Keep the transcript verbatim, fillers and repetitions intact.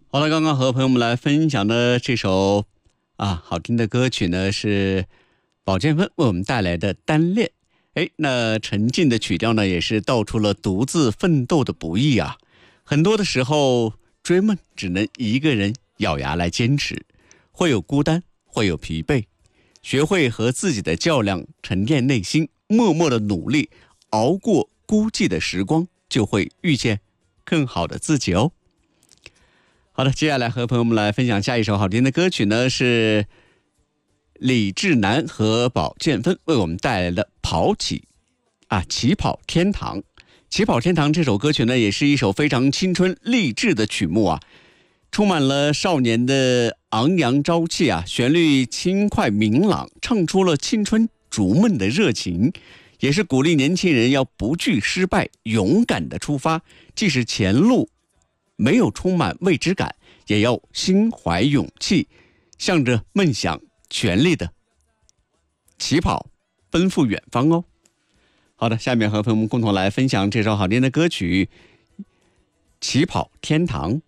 好了，刚刚和朋友们来分享的这首啊好听的歌曲呢，是宝剑锋为我们带来的《单恋》。哎，那沉静的曲调呢，也是道出了独自奋斗的不易啊。很多的时候，追梦只能一个人咬牙来坚持，会有孤单，会有疲惫，学会和自己的较量，沉淀内心，默默的努力，熬过孤寂的时光，就会遇见更好的自己哦。好的，接下来和朋友们来分享下一首好听的歌曲呢，是李志南和宝剑锋为我们带来的《跑起》啊，起跑天堂。起跑天堂这首歌曲呢，也是一首非常青春励志的曲目啊，充满了少年的昂扬朝气啊，旋律轻快明朗，唱出了青春逐梦的热情，也是鼓励年轻人要不惧失败，勇敢的出发，即使前路没有充满未知感，也要心怀勇气，向着梦想全力的起跑，奔赴远方哦。好的，下面和朋友们共同来分享这首好听的歌曲《起跑天堂》。